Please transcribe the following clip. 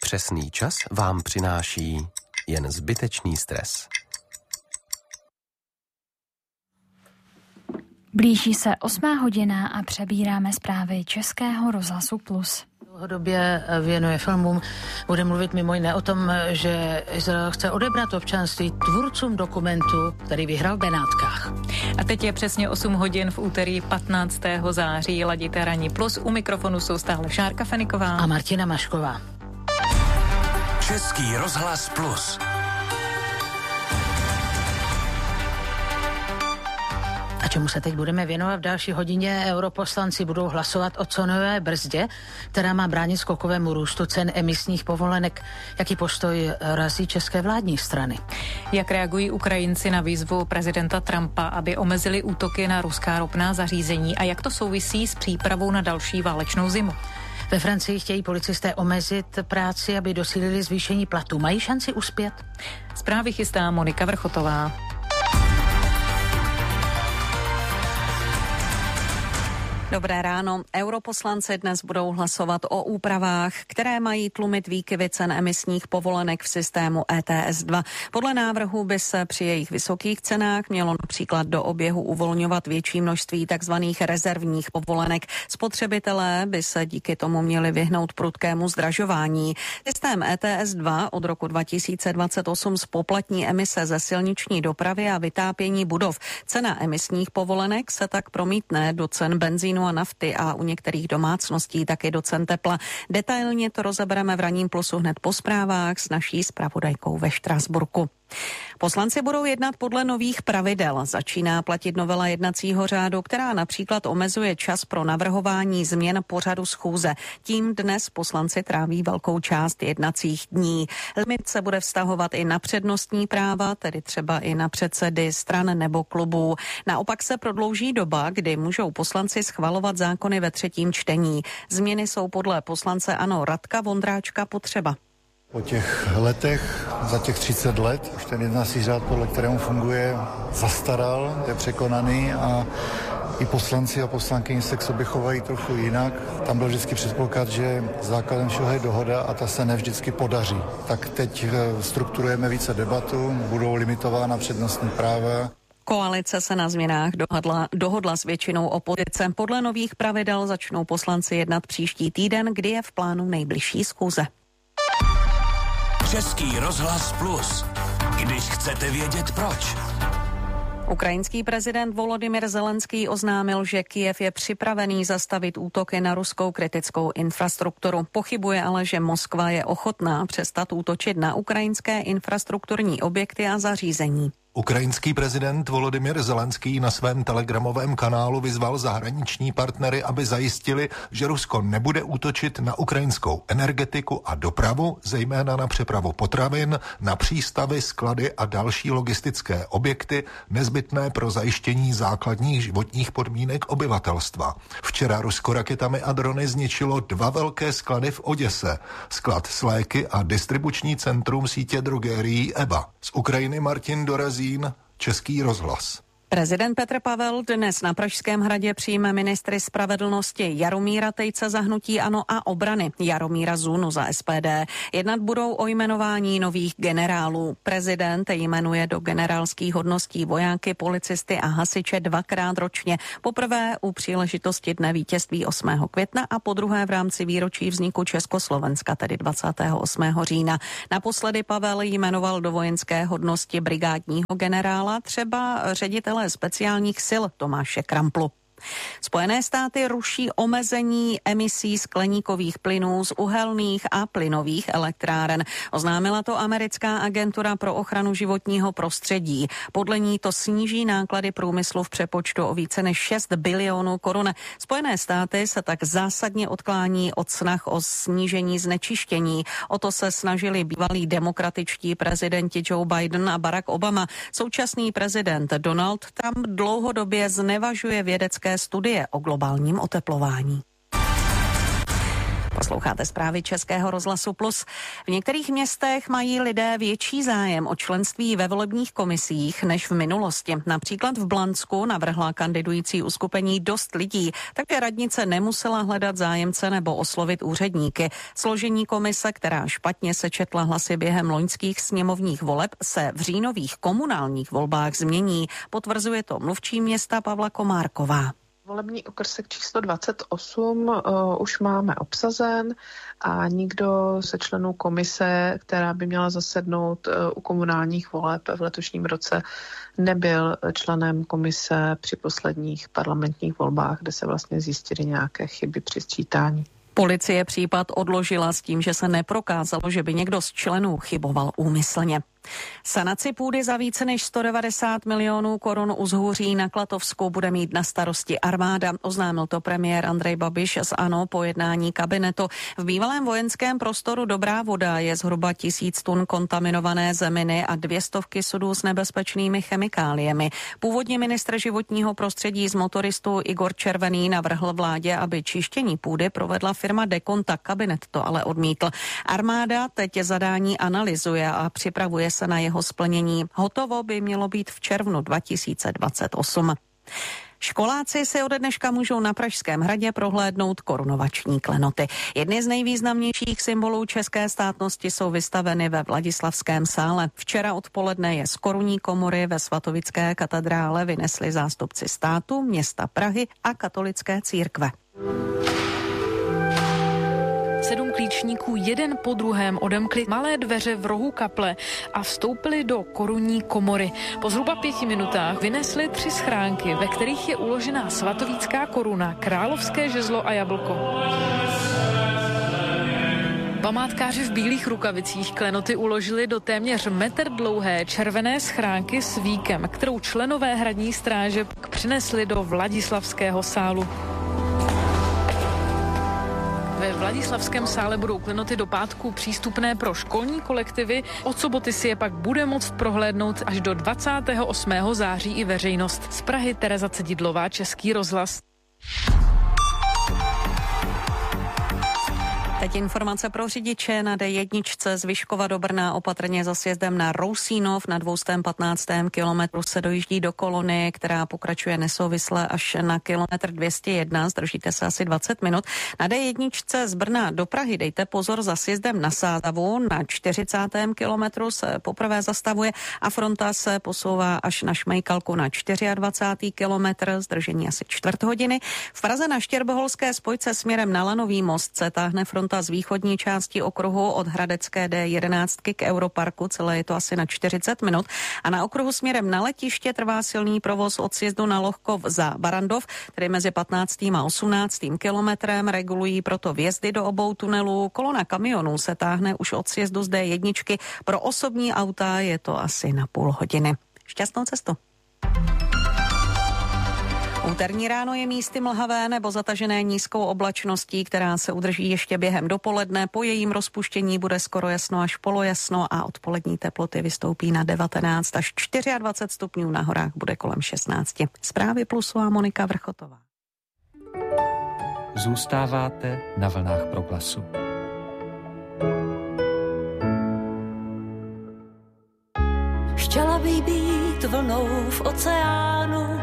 Přesný čas vám přináší jen zbytečný stres. Blíží se 8. hodina a přebíráme zprávy Českého rozhlasu Plus. Dlouhodobě věnuje filmům. Bude mluvit mimo jiné o tom, že Izrael chce odebrat občanství tvůrcům dokumentu, který vyhrál v Benátkách. A teď je přesně 8 hodin v úterý 15. září. Ladíte Ranní Plus. U mikrofonu jsou stále Šárka Feniková a Martina Mašková. Český rozhlas Plus. A čemu se teď budeme věnovat v další hodině? Europoslanci budou hlasovat o cenové brzdě, která má bránit skokovému růstu cen emisních povolenek. Jaký postoj razí české vládní strany? Jak reagují Ukrajinci na výzvu prezidenta Trumpa, aby omezili útoky na ruská ropná zařízení a jak to souvisí s přípravou na další válečnou zimu? Ve Francii chtějí policisté omezit práci, aby docílili zvýšení platů. Mají šanci uspět? Zprávy chystá Monika Vrchotová. Dobré ráno. Europoslanci dnes budou hlasovat o úpravách, které mají tlumit výkyvy cen emisních povolenek v systému ETS2. Podle návrhu by se při jejich vysokých cenách mělo například do oběhu uvolňovat větší množství takzvaných rezervních povolenek. Spotřebitelé by se díky tomu měli vyhnout prudkému zdražování. Systém ETS2 od roku 2028 zpoplatní emise ze silniční dopravy a vytápění budov. Cena emisních povolenek se tak promítne do cen benzínu a nafty a u některých domácností taky do cen tepla. Detailně to rozebereme v Ranním Plusu hned po zprávách s naší zpravodajkou ve Štrasburku. Poslanci budou jednat podle nových pravidel. Začíná platit novela jednacího řádu, která například omezuje čas pro navrhování změn pořadu schůze. Tím dnes poslanci tráví velkou část jednacích dní. Limit se bude vztahovat i na přednostní práva, tedy třeba i na předsedy stran nebo klubů. Naopak se prodlouží doba, kdy můžou poslanci schvalovat zákony ve třetím čtení. Změny jsou podle poslance ANO Radka Vondráčka potřeba. Po těch letech, za těch 30 let, už ten jednací řád, podle kterému funguje, zastaral, je překonaný a i poslanci a poslankyně se k sobě chovají trochu jinak. Tam byl vždycky předpoklad, že základem všeho je dohoda a ta se nevždycky podaří. Tak teď strukturujeme více debatu, budou limitována přednostní práva. Koalice se na změnách dohodla s většinou opozice. Podle nových pravidel začnou poslanci jednat příští týden, kdy je v plánu nejbližší schůze. Český rozhlas Plus. Když chcete vědět proč. Ukrajinský prezident Volodymyr Zelenský oznámil, že Kyjev je připravený zastavit útoky na ruskou kritickou infrastrukturu. Pochybuje ale, že Moskva je ochotná přestat útočit na ukrajinské infrastrukturní objekty a zařízení. Ukrajinský prezident Volodymyr Zelenský na svém telegramovém kanálu vyzval zahraniční partnery, aby zajistili, že Rusko nebude útočit na ukrajinskou energetiku a dopravu, zejména na přepravu potravin, na přístavy, sklady a další logistické objekty nezbytné pro zajištění základních životních podmínek obyvatelstva. Včera Rusko raketami a drony zničilo 2 velké sklady v Oděse, sklad s léky a distribuční centrum sítě drogérií EBA. Z Ukrajiny Martin Dorazín, Český rozhlas. Prezident Petr Pavel dnes na Pražském hradě přijme ministry spravedlnosti Jaromíra Tejce za hnutí ANO a obrany Jaromíra Zunu za SPD. Jednat budou o jmenování nových generálů. Prezident jmenuje do generálských hodností vojáky, policisty a hasiče 2krát ročně. Poprvé u příležitosti Dne vítězství 8. května a podruhé v rámci výročí vzniku Československa, tedy 28. října. Naposledy Pavel jmenoval do vojenské hodnosti brigádního generála, třeba ředitele speciálních sil Tomáše Kramplu. Spojené státy ruší omezení emisí skleníkových plynů z uhelných a plynových elektráren. Oznámila to americká agentura pro ochranu životního prostředí. Podle ní to sníží náklady průmyslu v přepočtu o více než 6 bilionů korun. Spojené státy se tak zásadně odklání od snah o snížení znečištění. O to se snažili bývalí demokratičtí prezidenti Joe Biden a Barack Obama. Současný prezident Donald Trump dlouhodobě znevažuje vědecké studie o globálním oteplování. Posloucháte zprávy Českého rozhlasu Plus. V některých městech mají lidé větší zájem o členství ve volebních komisích než v minulosti. Například v Blansku navrhla kandidující uskupení dost lidí, takže radnice nemusela hledat zájemce nebo oslovit úředníky. Složení komise, která špatně sečetla hlasy během loňských sněmovních voleb, se v říjnových komunálních volbách změní. Potvrzuje to mluvčí města Pavla Komárková. Volební okrsek číslo 28 už máme obsazen a nikdo ze členů komise, která by měla zasednout u komunálních voleb v letošním roce, nebyl členem komise při posledních parlamentních volbách, kde se vlastně zjistily nějaké chyby při sčítání. Policie případ odložila s tím, že se neprokázalo, že by někdo z členů chyboval úmyslně. Sanaci půdy za více než 190 milionů korun u Zhůří na Klatovsku bude mít na starosti armáda. Oznámil to premiér Andrej Babiš z ANO po jednání kabinetu. V bývalém vojenském prostoru Dobrá Voda je zhruba 1000 tun kontaminované zeminy a 200 sudů s nebezpečnými chemikáliemi. Původně ministr životního prostředí z motoristů Igor Červený navrhl vládě, aby čištění půdy provedla firma Dekonta. Kabinet to ale odmítl. Armáda teď zadání analyzuje a připravuje se na jeho splnění. Hotovo by mělo být v červnu 2028. Školáci si ode dneška můžou na Pražském hradě prohlédnout korunovační klenoty. Jedny z nejvýznamnějších symbolů české státnosti jsou vystaveny ve Vladislavském sále. Včera odpoledne je z korunní komory ve svatovické katedrále vynesli zástupci státu, města Prahy a katolické církve. 7 klíčníků jeden po druhém odemkli malé dveře v rohu kaple a vstoupili do korunní komory. Po zhruba 5 minutách vynesli 3 schránky, ve kterých je uložená svatovícká koruna, královské žezlo a jablko. Památkáři v bílých rukavicích klenoty uložili do téměř metr dlouhé červené schránky s víkem, kterou členové hradní stráže přinesli do Vladislavského sálu. Ve Vladislavském sále budou klenoty do pátku přístupné pro školní kolektivy, od soboty si je pak bude moct prohlédnout až do 28. září i veřejnost. Z Prahy Tereza Cedidlová, Český rozhlas. Teď informace pro řidiče na D1 z Vyškova do Brna opatrně za sjezdem na Rousínov na 215. kilometru se dojíždí do kolony, která pokračuje nesouvisle až na kilometr 201. Zdržíte se asi 20 minut. Na D1 z Brna do Prahy dejte pozor za sjezdem na Sázavu. Na 40. kilometru se poprvé zastavuje a fronta se posouvá až na Šmejkalku na 24. kilometr. Zdržení asi 4 hodiny. V Praze na Štěrboholské spojce směrem na Lanový most se táhne fronta z východní části okruhu od Hradecké D11 k Europarku, celé je to asi na 40 minut. A na okruhu směrem na letiště trvá silný provoz od sjezdu na Lohkov za Barandov, tedy mezi 15. a 18. kilometrem. Regulují proto vjezdy do obou tunelů. Kolona kamionů se táhne už od sjezdu z D1. Pro osobní auta je to asi na půl hodiny. Šťastnou cestu. Úterní ráno je místy mlhavé nebo zatažené nízkou oblačností, která se udrží ještě během dopoledne. Po jejím rozpuštění bude skoro jasno až polojasno a odpolední teploty vystoupí na 19 až 24 stupňů, na horách bude kolem 16. Zprávy Plusu a Monika Vrchotová. Zůstáváte na vlnách Proglasu. Chtěla by být vlnou v oceánu,